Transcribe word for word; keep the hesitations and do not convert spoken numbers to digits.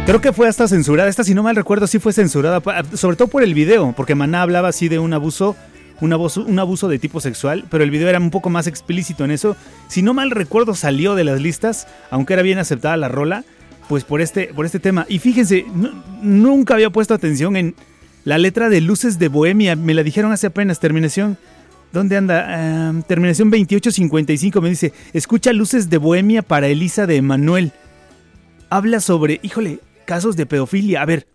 Creo que fue hasta censurada. Esta, si no mal recuerdo, sí fue censurada, sobre todo por el video, porque Maná hablaba así de un abuso, un abuso, un abuso de tipo sexual, pero el video era un poco más explícito en eso. Si no mal recuerdo, salió de las listas, aunque era bien aceptada la rola, pues por este, por este tema. Y fíjense, no, nunca había puesto atención en la letra de Luces de Bohemia. Me la dijeron hace apenas, terminación. ¿Dónde anda? Uh, terminación veintiocho cincuenta y cinco me dice, escucha Luces de Bohemia para Elisa de Emanuel. Habla sobre, híjole, casos de pedofilia. A ver,